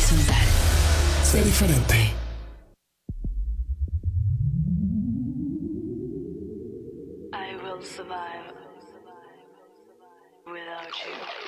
soltar. Sé diferente. I will survive without you.